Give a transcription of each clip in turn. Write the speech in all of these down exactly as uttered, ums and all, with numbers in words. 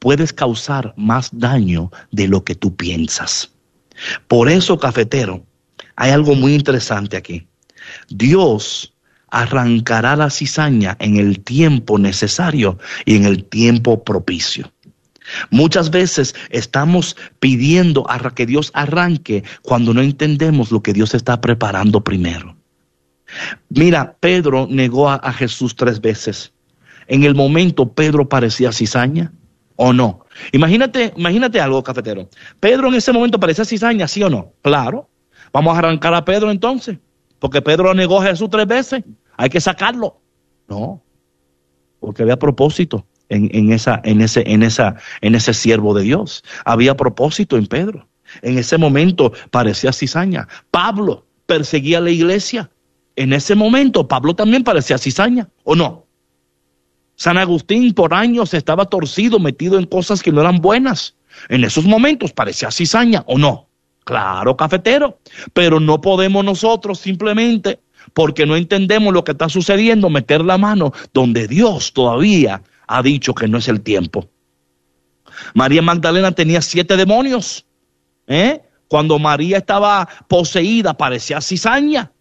puedes causar más daño de lo que tú piensas. Por eso, cafetero, hay algo muy interesante aquí. Dios arrancará la cizaña en el tiempo necesario y en el tiempo propicio. Muchas veces estamos pidiendo a que Dios arranque cuando no entendemos lo que Dios está preparando primero. Mira, Pedro negó a, a Jesús tres veces. En el momento Pedro parecía cizaña, ¿o no? Imagínate, imagínate algo, cafetero. Pedro en ese momento parecía cizaña, ¿sí o no? Claro. Vamos a arrancar a Pedro entonces, porque Pedro negó a Jesús tres veces. Hay que sacarlo. No, porque había propósito en, en, esa, en, ese, en, esa, en ese siervo de Dios. Había propósito en Pedro. En ese momento parecía cizaña. Pablo perseguía a la iglesia. En ese momento Pablo también parecía cizaña, ¿o no? San Agustín por años estaba torcido, metido en cosas que no eran buenas. En esos momentos parecía cizaña, ¿o no? Claro, cafetero. Pero no podemos nosotros simplemente, porque no entendemos lo que está sucediendo, meter la mano donde Dios todavía ha dicho que no es el tiempo. María Magdalena tenía siete demonios. ¿eh? Cuando María estaba poseída, parecía cizaña.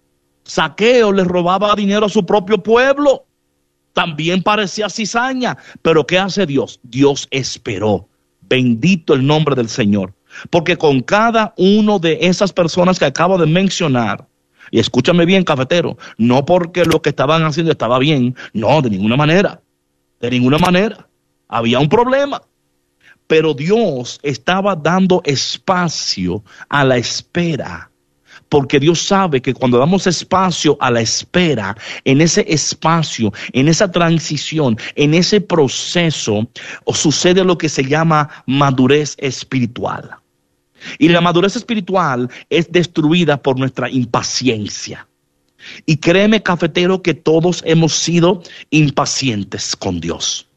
Zaqueo le robaba dinero a su propio pueblo. También parecía cizaña. Pero ¿qué hace Dios? Dios esperó. Bendito el nombre del Señor. Porque con cada uno de esas personas que acabo de mencionar, y escúchame bien, cafetero, no porque lo que estaban haciendo estaba bien, no, de ninguna manera, de ninguna manera, había un problema, pero Dios estaba dando espacio a la espera, porque Dios sabe que cuando damos espacio a la espera, en ese espacio, en esa transición, en ese proceso, sucede lo que se llama madurez espiritual. Y la madurez espiritual es destruida por nuestra impaciencia. Y créeme, cafetero, que todos hemos sido impacientes con Dios.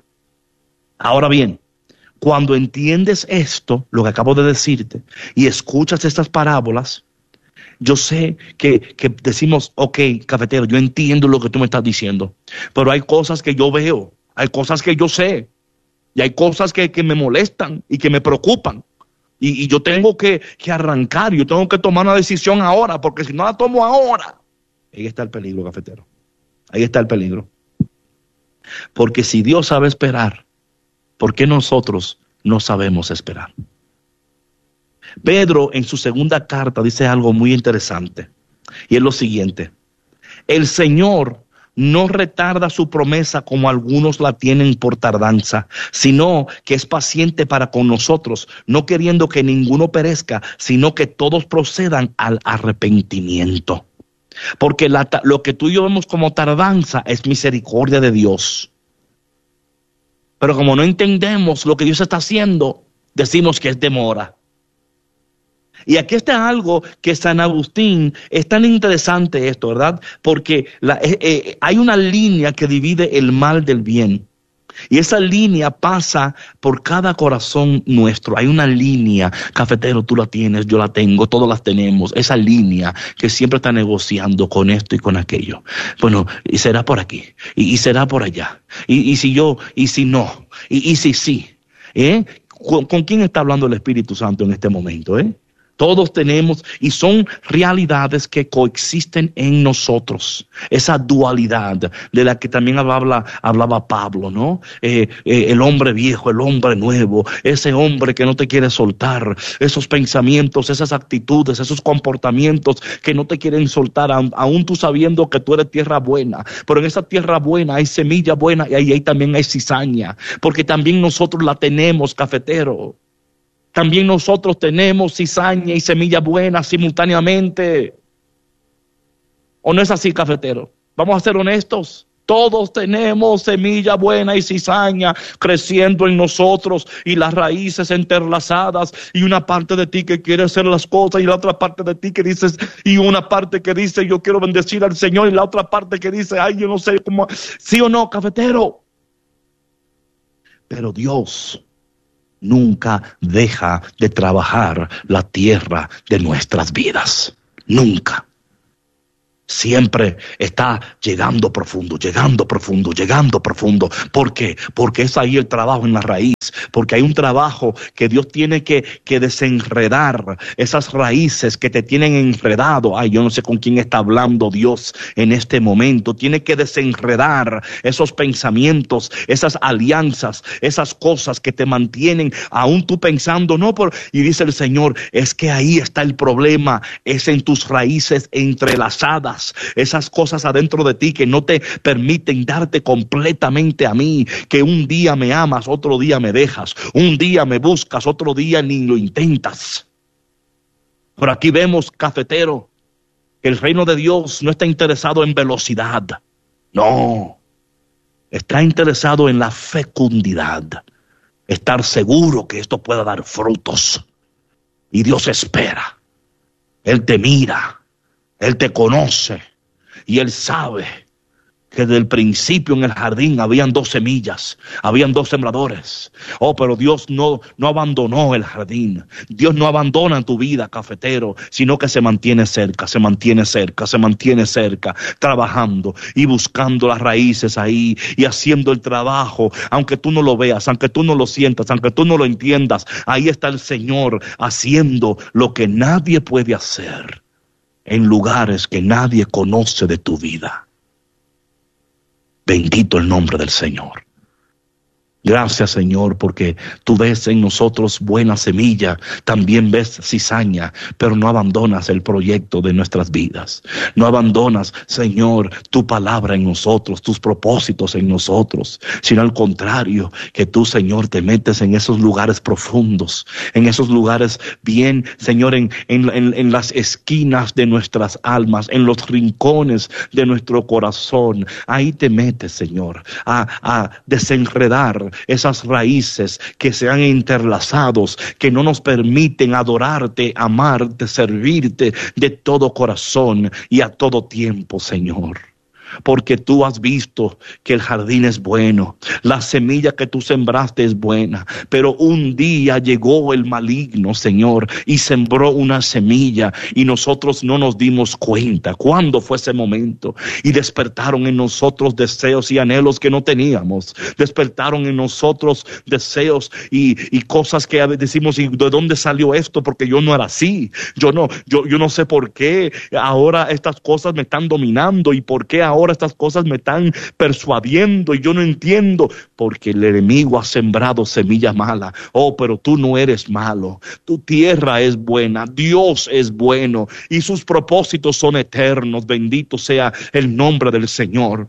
Ahora bien, cuando entiendes esto, lo que acabo de decirte, y escuchas estas parábolas, yo sé que, que decimos, ok, cafetero, yo entiendo lo que tú me estás diciendo, pero hay cosas que yo veo, hay cosas que yo sé, y hay cosas que, que me molestan y que me preocupan. Y, y yo tengo que, que arrancar, yo tengo que tomar una decisión ahora, porque si no la tomo ahora, ahí está el peligro, cafetero. Ahí está el peligro. Porque si Dios sabe esperar, ¿por qué nosotros no sabemos esperar? Pedro en su segunda carta dice algo muy interesante, y es lo siguiente: el Señor no retarda su promesa como algunos la tienen por tardanza, sino que es paciente para con nosotros, no queriendo que ninguno perezca, sino que todos procedan al arrepentimiento. Porque la, lo que tú y yo vemos como tardanza es misericordia de Dios. Pero como no entendemos lo que Dios está haciendo, decimos que es demora. Y aquí está algo que San Agustín, es tan interesante esto, ¿verdad? Porque la, eh, eh, hay una línea que divide el mal del bien. Y esa línea pasa por cada corazón nuestro. Hay una línea, cafetero, tú la tienes, yo la tengo, todos las tenemos. Esa línea que siempre está negociando con esto y con aquello. Bueno, y será por aquí, y, y será por allá. Y, y si yo, y si no, y, y si sí. ¿eh? ¿Con, ¿Con quién está hablando el Espíritu Santo en este momento, eh? Todos tenemos, y son realidades que coexisten en nosotros. Esa dualidad de la que también hablaba, hablaba Pablo, ¿no? Eh, eh, el hombre viejo, el hombre nuevo, ese hombre que no te quiere soltar, esos pensamientos, esas actitudes, esos comportamientos que no te quieren soltar, aun, aun tú sabiendo que tú eres tierra buena. Pero en esa tierra buena hay semilla buena y ahí, ahí también hay cizaña, porque también nosotros la tenemos, cafetero. También nosotros tenemos cizaña y semilla buena simultáneamente. ¿O no es así, cafetero? Vamos a ser honestos. Todos tenemos semilla buena y cizaña creciendo en nosotros y las raíces entrelazadas y una parte de ti que quiere hacer las cosas y la otra parte de ti que dices, y una parte que dice yo quiero bendecir al Señor y la otra parte que dice ay yo no sé cómo, sí o no, cafetero. Pero Dios nunca deja de trabajar la tierra de nuestras vidas. Nunca. siempre está llegando profundo, llegando profundo, llegando profundo. ¿Por qué? Porque es ahí el trabajo en la raíz, porque hay un trabajo que Dios tiene que, que desenredar esas raíces que te tienen enredado. Ay, yo no sé con quién está hablando Dios en este momento. Tiene que desenredar esos pensamientos, esas alianzas, esas cosas que te mantienen aún tú pensando, no por, y dice el Señor, es que ahí está el problema, es en tus raíces entrelazadas. Esas cosas adentro de ti que no te permiten darte completamente a mí, que un día me amas, otro día me dejas, un día me buscas, otro día ni lo intentas. Pero aquí vemos, cafetero, que el reino de Dios no está interesado en velocidad, no, está interesado en la fecundidad, estar seguro que esto pueda dar frutos. Y Dios espera, Él te mira, Él te conoce y Él sabe que desde el principio en el jardín habían dos semillas, habían dos sembradores. Oh, pero Dios no, no abandonó el jardín. Dios no abandona tu vida, cafetero, sino que se mantiene cerca, se mantiene cerca, se mantiene cerca, trabajando y buscando las raíces ahí y haciendo el trabajo, aunque tú no lo veas, aunque tú no lo sientas, aunque tú no lo entiendas. Ahí está el Señor haciendo lo que nadie puede hacer en lugares que nadie conoce de tu vida. Bendito el nombre del Señor. Gracias, Señor, porque tú ves en nosotros buena semilla, también ves cizaña, pero no abandonas el proyecto de nuestras vidas. No abandonas, Señor, tu palabra en nosotros, tus propósitos en nosotros, sino al contrario, que tú, Señor, te metes en esos lugares profundos, en esos lugares bien, Señor, en, en, en, en las esquinas de nuestras almas, en los rincones de nuestro corazón. Ahí te metes, Señor, a, a desenredar esas raíces que se han interlazados, que no nos permiten adorarte, amarte, servirte de todo corazón y a todo tiempo, Señor. Porque tú has visto que el jardín es bueno, la semilla que tú sembraste es buena, pero un día llegó el maligno, Señor, y sembró una semilla y nosotros no nos dimos cuenta. ¿Cuándo fue ese momento? Y despertaron en nosotros deseos y anhelos que no teníamos, despertaron en nosotros deseos y, y cosas que a veces decimos, ¿y de dónde salió esto? Porque yo no era así, yo no, yo, yo no sé por qué ahora estas cosas me están dominando y por qué ahora Ahora estas cosas me están persuadiendo y yo no entiendo, porque el enemigo ha sembrado semilla mala. Oh, pero tú no eres malo, tu tierra es buena, Dios es bueno y sus propósitos son eternos. Bendito sea el nombre del Señor.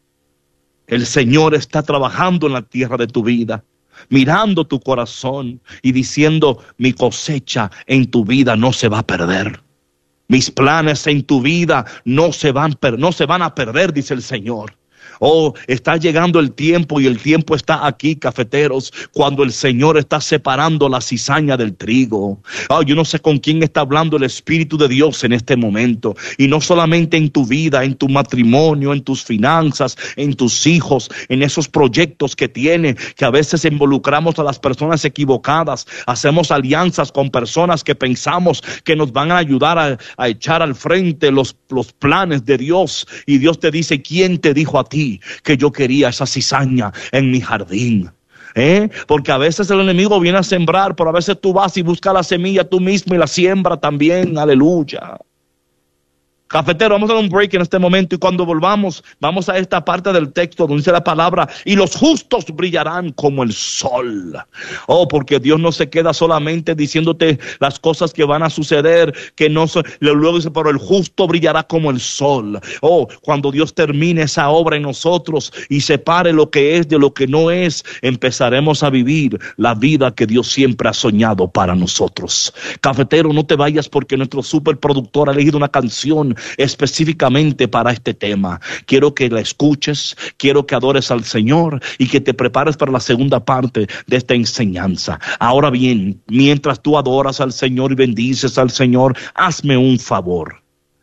El Señor está trabajando en la tierra de tu vida, mirando tu corazón y diciendo, mi cosecha en tu vida no se va a perder. Mis planes en tu vida no se van, no se van a perder, dice el Señor. Oh, está llegando el tiempo y el tiempo está aquí, cafeteros, cuando el Señor está separando la cizaña del trigo. Oh, yo no sé con quién está hablando el Espíritu de Dios en este momento. Y no solamente en tu vida, en tu matrimonio, en tus finanzas, en tus hijos, en esos proyectos que tiene, que a veces involucramos a las personas equivocadas. Hacemos alianzas con personas que pensamos que nos van a ayudar a, a echar al frente los, los planes de Dios. Y Dios te dice, ¿quién te dijo a ti que yo quería esa cizaña en mi jardín? ¿Eh? Porque a veces el enemigo viene a sembrar, pero a veces tú vas y buscas la semilla tú mismo y la siembra también. Aleluya. Cafetero, vamos a dar un break en este momento y cuando volvamos, vamos a esta parte del texto donde dice la palabra, y los justos brillarán como el sol. Oh, porque Dios no se queda solamente diciéndote las cosas que van a suceder, que no son, luego dice, pero el justo brillará como el sol. Oh, cuando Dios termine esa obra en nosotros y separe lo que es de lo que no es, empezaremos a vivir la vida que Dios siempre ha soñado para nosotros. Cafetero, no te vayas porque nuestro superproductor ha elegido una canción específicamente para este tema. Quiero que la escuches, quiero que adores al Señor y que te prepares para la segunda parte de esta enseñanza. Ahora bien, mientras tú adoras al Señor y bendices al Señor, hazme un favor.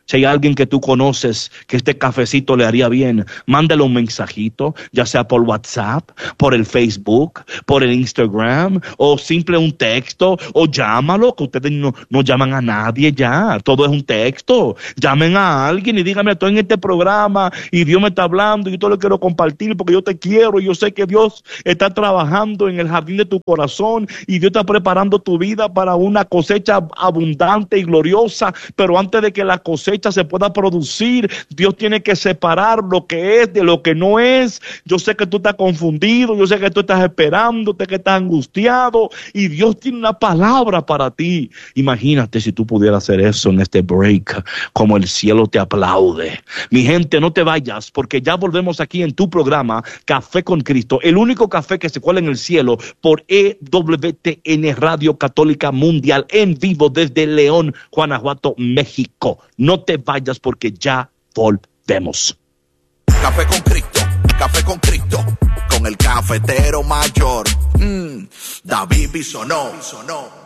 Si hay alguien que tú conoces que este cafecito le haría bien, mándale un mensajito, ya sea por WhatsApp, por el Facebook, por el Instagram, o simple un texto, o llámalo, que ustedes no, no llaman a nadie ya, todo es un texto. Llamen a alguien y díganme, estoy en este programa y Dios me está hablando y yo te lo quiero compartir porque yo te quiero y yo sé que Dios está trabajando en el jardín de tu corazón y Dios está preparando tu vida para una cosecha abundante y gloriosa, pero antes de que la cosecha se pueda producir, Dios tiene que separar lo que es de lo que no es. Yo sé que tú estás confundido, yo sé que tú estás esperando, que estás angustiado y Dios tiene una palabra para ti. Imagínate si tú pudieras hacer eso en este break, como el cielo te aplaude. Mi gente, no te vayas porque ya volvemos aquí en tu programa Café con Cristo, el único café que se cuela en el cielo por E W T N Radio Católica Mundial en vivo desde León, Guanajuato, México. No te vayas porque ya volvemos. Café con Cristo, Café con Cristo, con el cafetero mayor, mm, David Bisonó.